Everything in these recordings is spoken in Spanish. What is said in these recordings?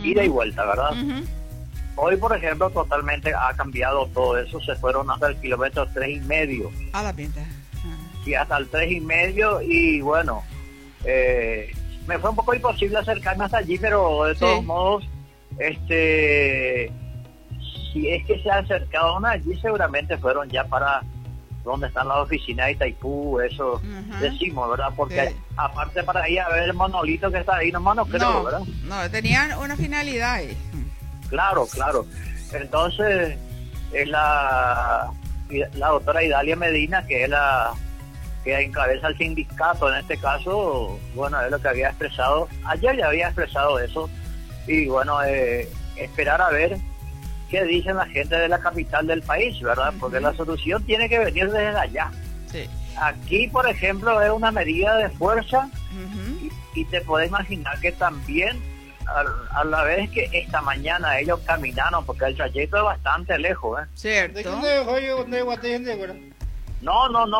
ida y vuelta, ¿verdad? Hoy, por ejemplo, totalmente ha cambiado todo eso, se fueron hasta el kilómetro 3,5. A la pinta. Sí, hasta el 3,5 y bueno, me fue un poco imposible acercarme hasta allí, pero de todos modos, si es que se acercaron allí, seguramente fueron ya para donde están las oficinas de Itaipú, eso decimos, ¿verdad? Porque aparte para ir a ver el monolito que está ahí, nomás no creo, ¿verdad? No, tenían una finalidad ahí. Claro. Entonces, es la doctora Idalia Medina, que es la que encabeza el sindicato en este caso, bueno, es lo que había expresado, ayer ya había expresado eso, y bueno, esperar a ver qué dicen la gente de la capital del país, ¿verdad? Porque la solución tiene que venir desde allá. Sí. Aquí, por ejemplo, es una medida de fuerza, y te puedes imaginar que también a la vez que esta mañana ellos caminaron, porque el trayecto es bastante lejos, ¿eh? Cierto. No,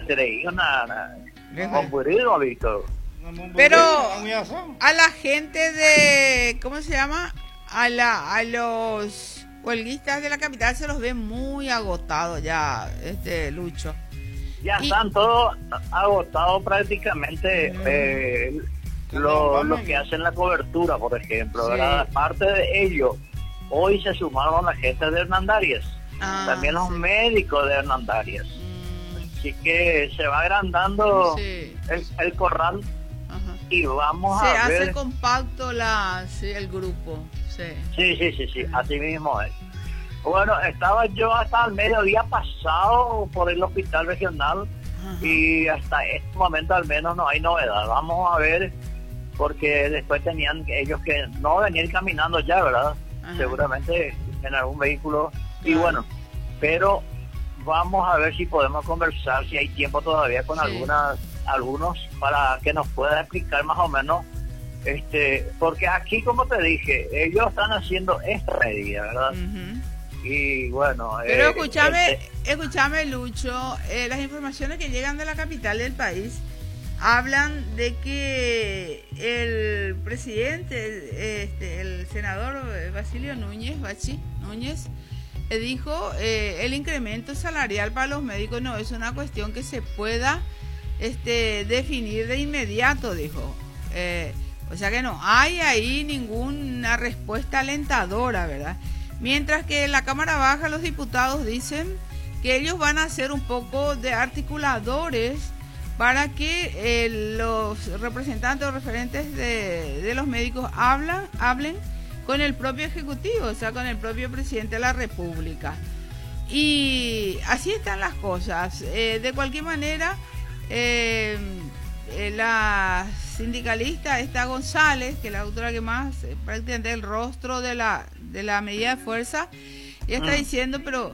pero a la gente de, ¿cómo se llama? A los huelguistas de la capital se los ve muy agotados ya, Lucho. Ya están todos agotados prácticamente, los que hacen la cobertura, por ejemplo, ¿verdad? Aparte de ello, hoy se sumaron la gente de Hernandarias, también los médicos de Hernandarias. Así que se va agrandando el corral y vamos a ver. Se hace compacto el grupo. Sí, así mismo es. Bueno, estaba yo hasta el mediodía pasado por el hospital regional y hasta este momento al menos no hay novedad. Vamos a ver, porque después tenían ellos que no venir caminando ya, ¿verdad? Seguramente en algún vehículo. Y bueno, pero vamos a ver si podemos conversar, si hay tiempo todavía con algunos para que nos pueda explicar más o menos, porque aquí, como te dije, ellos están haciendo esta medida, ¿verdad? Y bueno, pero escúchame Lucho, las informaciones que llegan de la capital del país hablan de que el presidente, el senador Basilio Núñez, dijo el incremento salarial para los médicos no es una cuestión que se pueda definir de inmediato, dijo. O sea que no hay ahí ninguna respuesta alentadora, ¿verdad? Mientras que en la Cámara Baja los diputados dicen que ellos van a hacer un poco de articuladores para que los representantes o referentes de los médicos hablen con el propio Ejecutivo, o sea, con el propio presidente de la República. Y así están las cosas. De cualquier manera, la sindicalista esta González, que es la autora que más prácticamente el rostro de la medida de fuerza, ella está diciendo, pero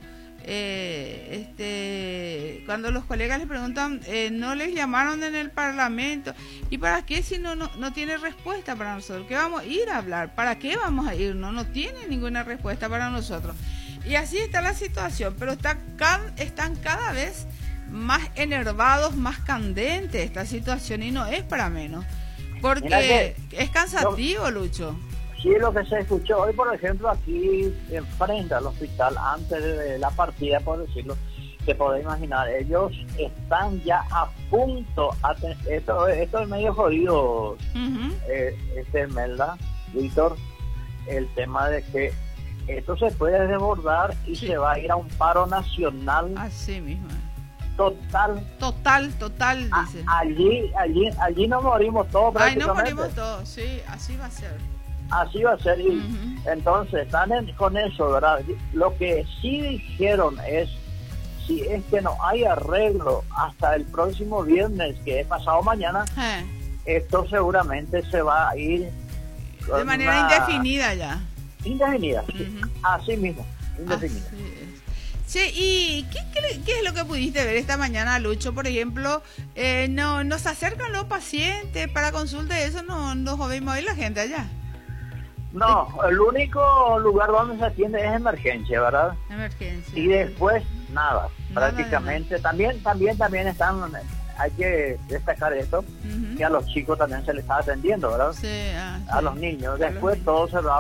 cuando los colegas le preguntan, no les llamaron en el Parlamento, ¿y para qué si no tiene respuesta para nosotros? ¿Qué vamos a ir a hablar? ¿Para qué vamos a ir? No tiene ninguna respuesta para nosotros. Y así está la situación, pero están cada vez más enervados, más candentes esta situación, y no es para menos, porque es cansativo, Lucho. Sí, lo que se escuchó hoy, por ejemplo, aquí enfrente al hospital, antes de la partida, por decirlo, se puede imaginar, ellos están ya a punto, esto es medio jodido, Melda, Víctor, el tema de que esto se puede desbordar y se va a ir a un paro nacional. Así mismo. Total, dicen. Allí nos morimos todos prácticamente. Nos morimos todos, sí, así va a ser. Así va a ser, y entonces están con eso, ¿verdad? Lo que sí dijeron es, si es que no hay arreglo hasta el próximo viernes, que es pasado mañana, esto seguramente se va a ir de manera indefinida ya. Indefinida, así mismo, indefinida. Sí, ¿y qué es lo que pudiste ver esta mañana, Lucho? Por ejemplo, nos acercan los pacientes para consulta, eso no jodimos ahí la gente allá. No, el único lugar donde se atiende es emergencia, ¿verdad? Emergencia. Y después nada, prácticamente. También están, hay que destacar esto, que a los chicos también se les está atendiendo, ¿verdad? Sí, a los niños. Después todo se va